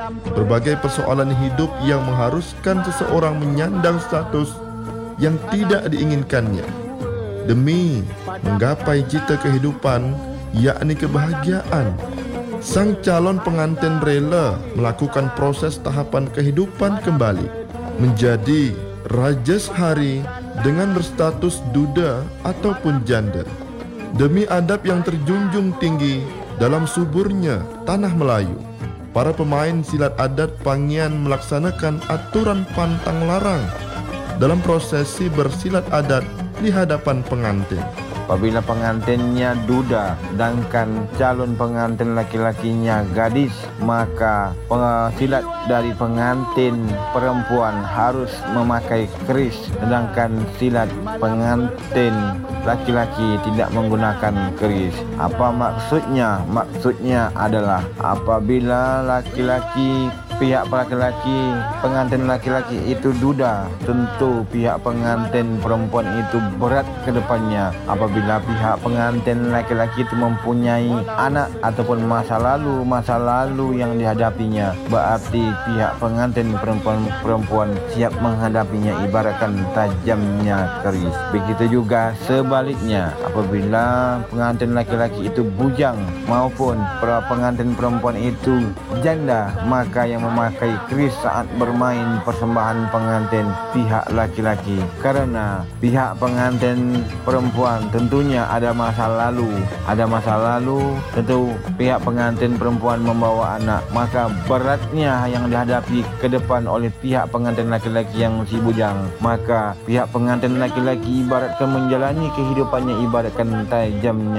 berbagai persoalan hidup yang mengharuskan seseorang menyandang status yang tidak diinginkannya demi menggapai cita kehidupan, yakni kebahagiaan. Sang calon pengantin rela melakukan proses tahapan kehidupan kembali menjadi raja sehari dengan berstatus duda ataupun janda demi adab yang terjunjung tinggi dalam suburnya tanah Melayu. Para pemain silat adat Pangian melaksanakan aturan pantang larang dalam prosesi bersilat adat di hadapan pengantin. Apabila pengantinnya duda sedangkan calon pengantin laki-lakinya gadis, maka silat dari pengantin perempuan harus memakai keris, sedangkan silat pengantin laki-laki tidak menggunakan keris. Apa maksudnya? Maksudnya adalah apabila pihak laki-laki, pengantin laki-laki itu duda, tentu pihak pengantin perempuan itu berat ke depannya. Apabila pihak pengantin laki-laki itu mempunyai anak ataupun masa lalu yang dihadapinya, berarti pihak pengantin perempuan siap menghadapinya ibaratkan tajamnya keris. Begitu juga sebaliknya, apabila pengantin laki-laki itu bujang maupun pengantin perempuan itu janda, maka yang memakai keris saat bermain persembahan pengantin pihak laki-laki, karena pihak pengantin perempuan tentunya ada masa lalu, tentu pihak pengantin perempuan membawa anak, maka beratnya yang dihadapi ke depan oleh pihak pengantin laki-laki yang si bujang, maka pihak pengantin laki-laki ibaratkan menjalani kehidupannya ibaratkan tajamnya